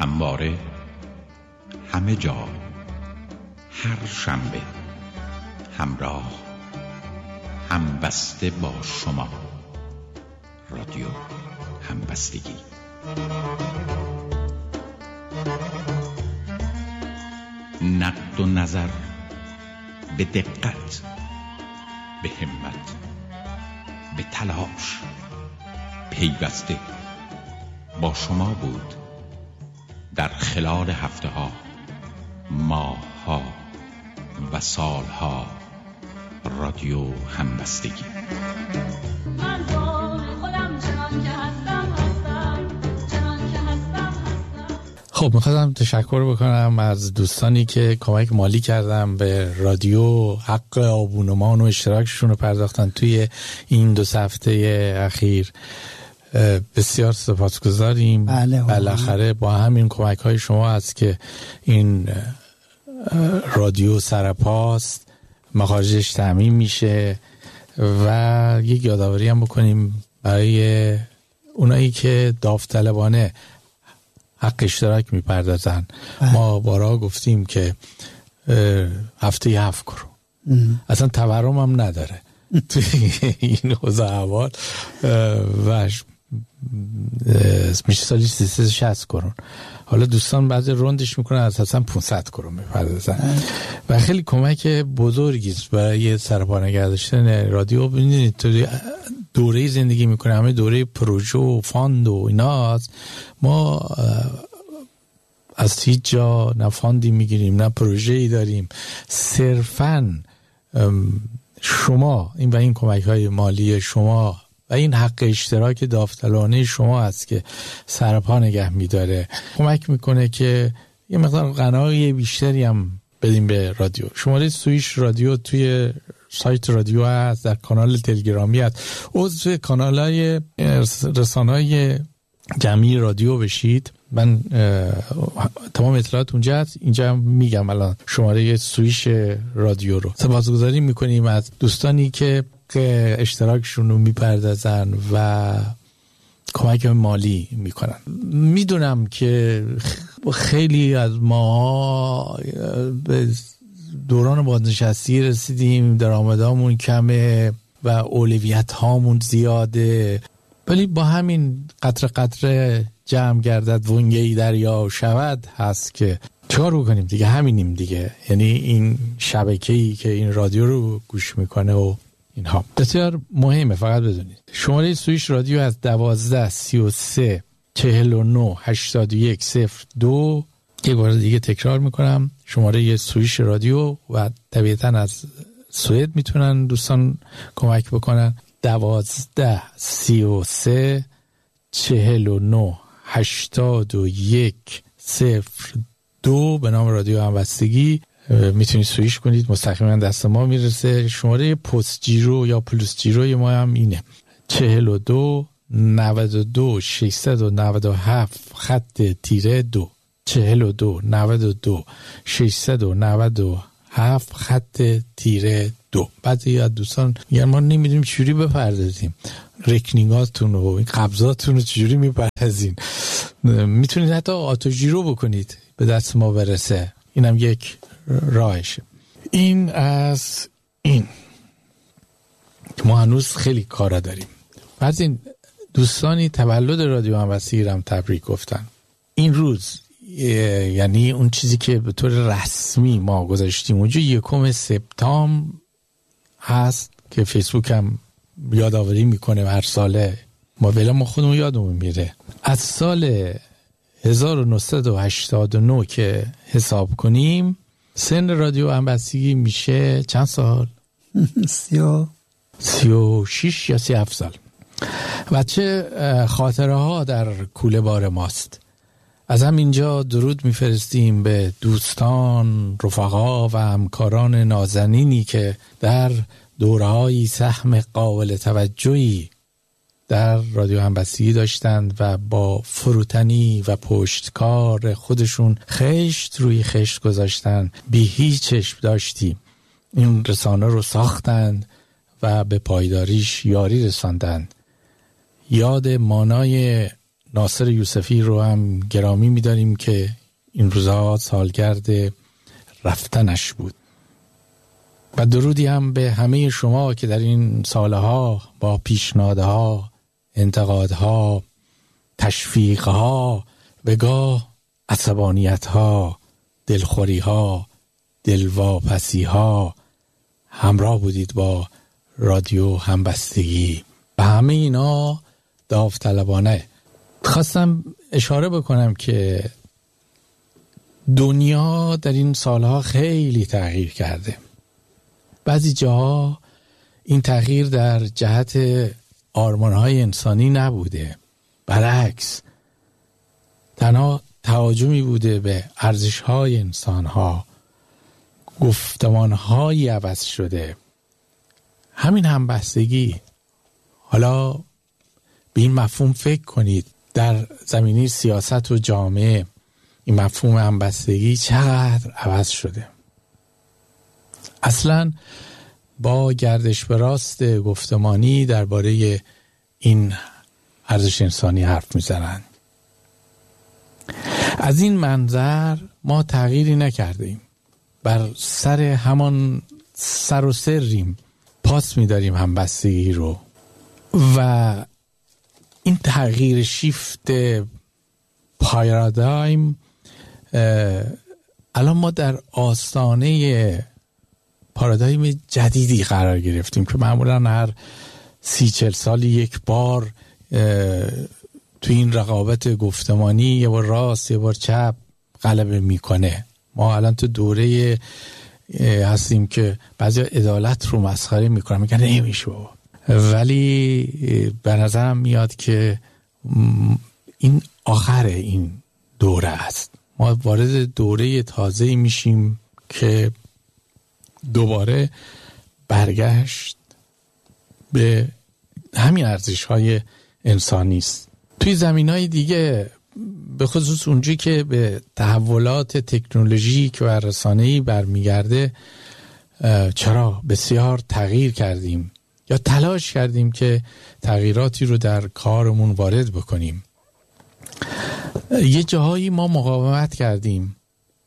همواره، همه جا، هر شنبه، همراه، همبسته با شما. رادیو همبستگی. نقد و نظر به دقت، به همت، به تلاش، پیوسته با شما بود در خلال هفته‌ها، ماه‌ها و سال‌ها. رادیو همبستگی. خب میخواستم تشکر بکنم از دوستانی که کمک مالی کردم به رادیو، حق آبونمان و اشتراکشون رو پرداختن توی این 2 هفته اخیر. بسیار سپاسگزاریم. بالاخره با همین کمک های شما است که این رادیو سرپاست، مخارجش تامین میشه. و یک یادآوری هم بکنیم برای اونایی که داوطلبانه حق اشتراک میپردازن. ما بارها گفتیم که هفته 7 کرون اصلا تورم هم نداره توی این اوضاع احوال و میشه سالی 360 کرون. حالا دوستان بعضی روندش میکنن اساسا 500 کرون میپردازن و خیلی کمک بزرگی است برای سرپا نگه داشتن رادیو. ببینید تو دوره زندگی میکنه، همه دوره پروژه و فاند و ایناست. ما از هیچ جا نه فاندی میگیریم نه پروژه‌ای داریم، صرفاً شما این و این کمک های مالی شما و این حق اشتراک داوطلبانه شما است که سرپا نگه میداره، کمک میکنه که یه مقدار قناعی بیشتری هم بدیم به رادیو. شماره سویش رادیو توی سایت رادیو هست، در کانال تلگرامی هست، عضو کانال‌های رسانه‌های جمعی رادیو بشید. من تمام اطلاعات اونجا هست. اینجا هم میگم الان شماره سویش رادیو رو. سپاسگزاری میکنیم از دوستانی که اشتراکشون رو میپردازن و کمک مالی میکنن. میدونم که خیلی از ما به دوران بازنشستی رسیدیم، درآمدامون کمه و اولویت هامون زیاده، ولی با همین قطره قطره جمع گردد ونگه‌ای دریا شود هست که چهار رو کنیم دیگه، همینیم دیگه. یعنی این شبکه‌ای که این رادیو رو گوش میکنه و اینها بسیار مهمه. فقط بدونید شماره سویش رادیو از 12 33 49 81 02. یک بار دیگه تکرار میکنم، شماره سویش رادیو و طبیعتاً از سوئد میتونن دوستان کمک بکنن. 12 33 49 81 02 به نام رادیو همبستگی میتونید سویش کنید، مستقیما دست ما میرسه. شماره پست جیرو یا پلوس جیرو ما هم اینه 42 92 697 خط تیره 2. 42 92 697 خط تیره 2. بعضی از دوستان میگن ما نمیدونیم چجوری بپردازیم رکنینگاتون و این قبضاتون رو چجوری میپردازین. میتونید حتی آتو جیرو بکنید به دست ما برسه، اینم یک راهشه. این از این ما هنوز خیلی کارا داریم. بعضی این دوستانی تولد رادیو همبستگی رو هم تبریک گفتن. این روز یعنی اون چیزی که به طور رسمی ما گذاشتیم اونجا 1 سپتامبر هست که فیسبوک هم یادآوری میکنه هر ساله. ما خودمون یادمون میره از سال 1989 که حساب کنیم سن رادیو همبستگی میشه چند سال؟ 36 یا 37 سال. و چه خاطره ها در کوله بار ماست. از همینجا درود میفرستیم به دوستان، رفقا و همکاران نازنینی که در دوره‌های سهم قابل توجهی در رادیو همبستگی داشتند و با فروتنی و پشتکار خودشون خشت روی خشت گذاشتن، بی هیچ چشم داشتی این رسانه رو ساختند و به پایداریش یاری رساندند. یاد مانای ناصر یوسفی رو هم گرامی می‌داریم که این روزها سالگرد رفتنش بود. و درودی هم به همه شما که در این سالها با پیشنهادها، انتقادها، تشویقها و گاه عصبانیتها، دلخوریها، دلواپسیها همراه بودید با رادیو همبستگی. و همه اینا داوطلبانه. خواستم اشاره بکنم که دنیا در این سالها خیلی تغییر کرده. بعضی جاها این تغییر در جهت آرمانهای انسانی نبوده، برعکس تنها تهاجمی بوده به ارزشهای انسانها، گفتمانهایی عوض شده. همین همبستگی، حالا به این مفهوم فکر کنید، در زمینه سیاست و جامعه این مفهوم همبستگی چقدر عوض شده. اصلا با گردش به راست گفتمانی درباره این ارزش انسانی حرف میزنن. از این منظر ما تغییری نکردیم، بر سر همان سر و سریم، پاس میداریم همبستگی رو. و این تغییر شیفت پارادایم، الان ما در آستانه پارادایم جدیدی قرار گرفتیم که معمولا هر 30-40 سالی یک بار تو این رقابت گفتمانی یه بار راست یه بار چپ غلبه میکنه. ما الان تو دوره هستیم که بعضی عدالت رو مسخره میکنن، میگن نمیشه بابا. ولی به نظرم میاد که این آخر این دوره است. ما وارد دوره تازه‌ای میشیم که دوباره برگشت به همین ارزش‌های انسانی است. توی زمینهای دیگه، به خصوص اونجایی که به تحولات تکنولوژیک و رسانه‌ای برمیگرده، چرا بسیار تغییر کردیم یا تلاش کردیم که تغییراتی رو در کارمون وارد بکنیم. یه جاهایی ما مقاومت کردیم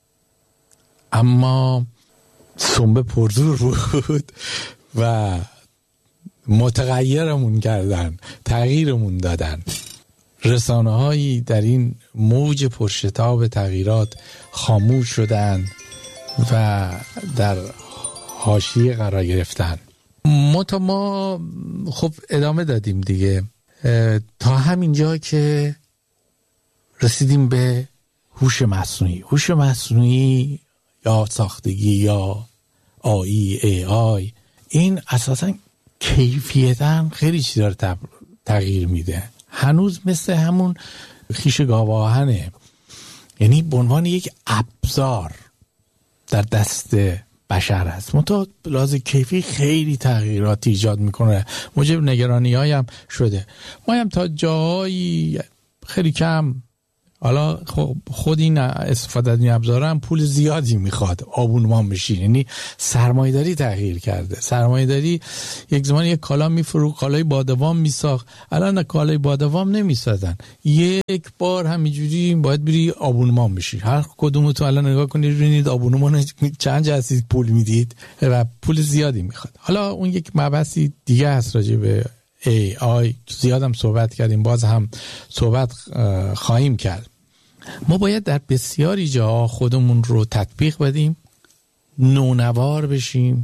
اما سنبه پرزور بود و متغیرمون کردن، تغییرمون دادن. رسانه هایی در این موج پرشتاب تغییرات خاموش شدن و در حاشیه قرار گرفتن. ما خب ادامه دادیم دیگه تا همین جا که رسیدیم به هوش مصنوعی. هوش مصنوعی یا ساختگی یا AI این اساساً کیفیتاً خیلی چیزا رو تغییر میده. هنوز مثل همون خیش گاواهنه، یعنی به عنوان یک ابزار در دست بشر هست. منتها لحاظ کیفی خیلی تغییرات ایجاد میکنه، موجب نگرانی‌هایی هم شده. ما هم تا جایی خیلی کم، حالا خود این استفاده از این ابزار هم پول زیادی میخواد، آبونمان بشین. یعنی سرمایه‌داری تغییر کرده. سرمایه‌داری یک زمان یک کالا میفروخت، کالای بادوام میساخت، الان کالای بادوام نمیسازن. یک بار همینجوری باید بری آبونمان بشی. هر کدومتون الان نگاه کنید ببینید آبونمان چند جهتی پول میدید و پول زیادی میخواد. حالا اون یک مبحثی دیگه هست راجع به AI، زیادم صحبت کردیم، باز هم صحبت خواهیم کرد. ما باید در بسیاری جاها خودمون رو تطبیق بدیم، نونوار بشیم.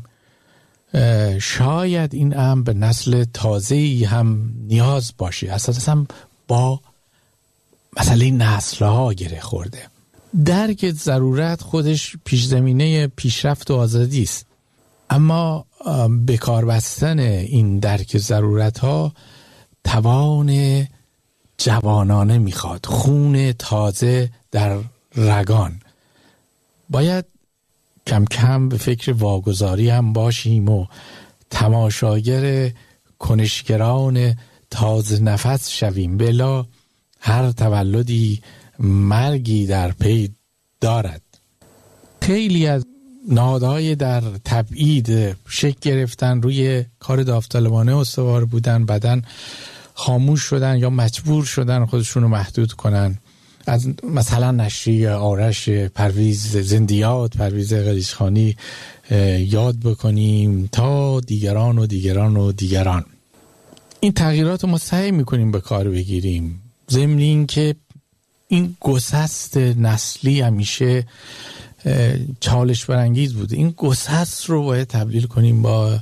شاید این امر به نسل تازه‌ای هم نیاز باشه. اساساً با مسئله نسل‌ها گره خورده. درک ضرورت خودش پیش زمینه پیشرفت و آزادی است، اما به کار بستن این درک ضرورت ها توان جوانانه میخواد، خون تازه در رگان. باید کم کم به فکر واگذاری هم باشیم و تماشاگر کنشگران تازه نفس شویم، بلا هر تولدی مرگی در پی دارد. خیلی از نهادهای در تبعید شکل گرفتن، روی کار داوطلبانه استوار بودن، بعدن خاموش شدن یا مجبور شدن خودشون رو محدود کنن. از مثلا نشریه آرش، پرویز زندیات، پرویز قلیچخانی یاد بکنیم تا دیگران و دیگران و دیگران. این تغییرات رو ما سعی میکنیم به کار بگیریم، ضمن این که این گسست نسلی همیشه چالش برانگیز بوده. این گسست رو باید تبدیل کنیم با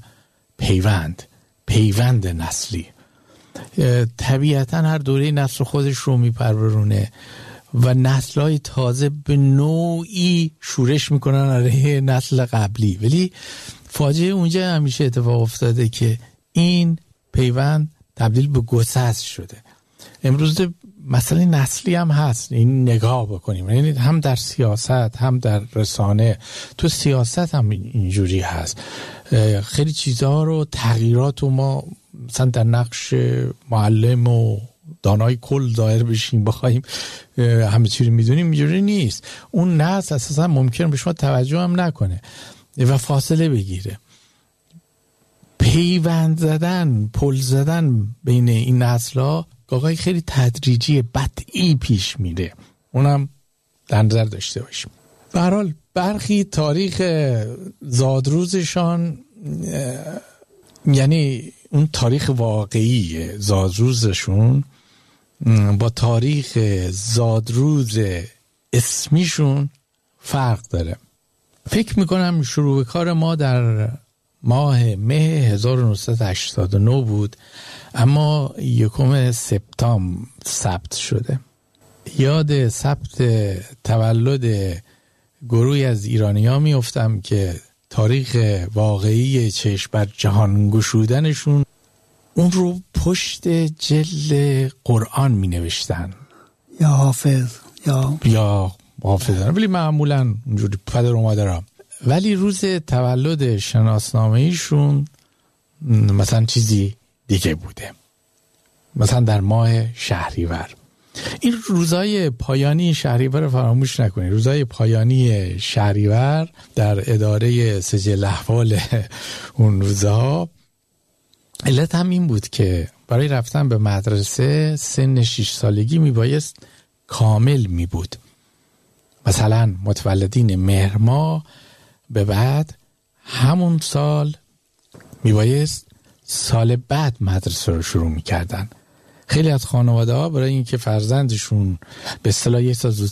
پیوند نسلی. طبیعتا هر دوره نسل خودش رو میپرورونه و نسل‌های تازه به نوعی شورش میکنن علیه نسل قبلی، ولی فاجعه اونجا همیشه اتفاق افتاده که این پیوند تبدیل به گسست شده. امروز مسئله نسلی هم هست، این نگاه بکنیم، یعنی هم در سیاست هم در رسانه. تو سیاست هم اینجوری هست، خیلی چیزها رو تغییرات رو ما مثلا در نقش معلم و دانای کل ظاهر بشیم بخوایم همه چی رو میدونیم، اینجوری نیست. اون نسل اساسا ممکنه به شما توجه هم نکنه و فاصله بگیره. پیوند زدن، پل زدن بین این نسل‌ها گاهی خیلی تدریجی بطئی پیش میره، اونم در نظر داشته باشیم. به هر حال برخی تاریخ زادروزشان، یعنی اون تاریخ واقعی زادروزشون با تاریخ زادروز اسمیشون فرق داره. فکر میکنم شروع کار ما در ماه مه 1989 بود، اما 1 سپتامبر ثبت شده. یاد ثبت تولد گروهی از ایرانی‌ها میافتم که تاریخ واقعی چشم بر جهان گشودنشون اون رو پشت جلد قرآن می نوشتن، یا حافظ، ولی معمولا اونجوری پدر و مادرها. ولی روز تولد شناسنامه ایشون مثلا چیزی دیگه بوده، مثلا در ماه شهریور. این روزای پایانی شهریور رو فراموش نکنید. روزای پایانی شهریور در اداره سجل احوال اون روزها علت هم این بود که برای رفتن به مدرسه سن 6 سالگی میبایست کامل می بود. مثلا متولدین مهر ماه به بعد همون سال میبایست سال بعد مدرسه رو شروع میکردن. خیلی از خانواده ها برای اینکه فرزندشون به اصطلاح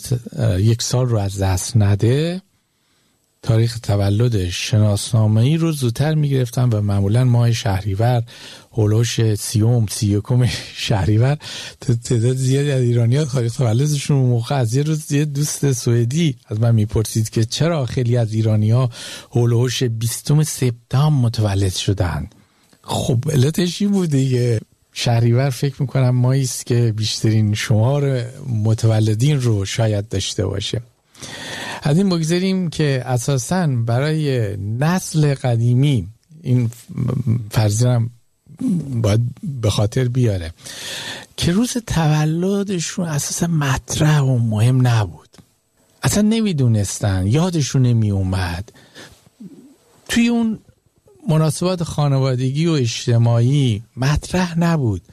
یک سال رو از دست نده، تاریخ تولد شناسنامه‌ای رو زودتر میگرفتن و معمولا ماه شهریور هولوش 30-31 شهریور تعداد زیادی از ایرانی‌ها تاریخ تولدشون اون موقع از یه روز یه دوست سوئدی از من میپرسید که چرا خیلی از ایرانی‌ها هولوش 20 سپتامبر متولد شدن. خب علتش این بوده که شهریور فکر میکنم ماهی است که بیشترین شمار متولدین رو شاید داشته باشه. از این بگذاریم که اساساً برای نسل قدیمی این فرضیه‌ام باید به خاطر بیاره که روز تولدشون اساساً مطرح و مهم نبود، اصلا نمیدونستن، یادشون نمی اومد. توی اون مناسبات خانوادگی و اجتماعی مطرح نبود.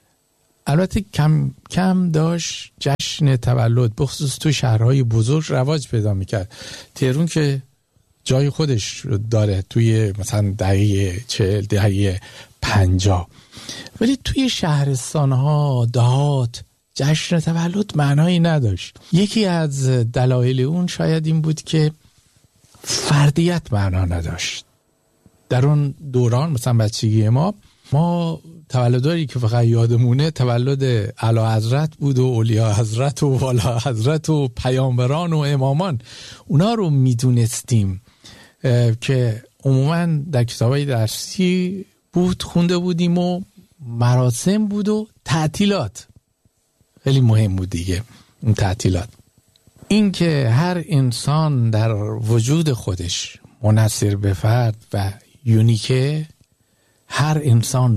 البته کم کم داشت جشن تولد بخصوص تو شهرهای بزرگ رواج پیدا میکرد. تهران که جای خودش داره توی مثلا دهه 40 دهه 50، ولی توی شهرستانها دهات جشن تولد معنایی نداشت. یکی از دلایل اون شاید این بود که فردیت معنا نداشت. در اون دوران مثلا بچگی ما تولداری که فقط یادمونه تولد اعلی حضرت بود و اولیا حضرت و والا حضرت و پیامبران و امامان. اونا رو میدونستیم که عموما در کتابای درسی بود، خونده بودیم و مراسم بود و تعطیلات خیلی مهم بود دیگه. اون تعطیلات، این که هر انسان در وجود خودش منحصر به فرد و یونیکه، هر انسان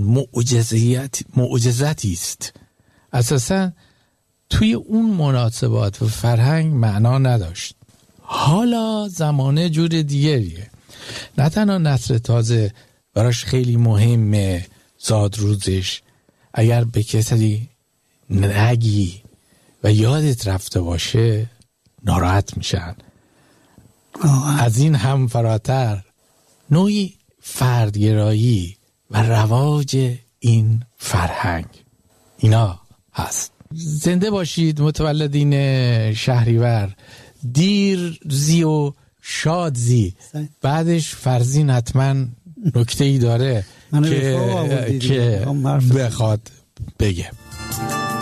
معجزاتی است، اساسا توی اون مناسبات و فرهنگ معنا نداشت. حالا زمانه جور دیگریه. نه تنها نسل تازه براش خیلی مهمه زادروزش، اگر به کسی نگی و یادت رفته باشه ناراحت میشن. از این هم فراتر نوعی فردگرایی و رواج این فرهنگ اینا هست. زنده باشید متولدین شهریور. دیر زی و شاد زی. بعدش فرزین حتما نکته ای داره که بخواد بگه.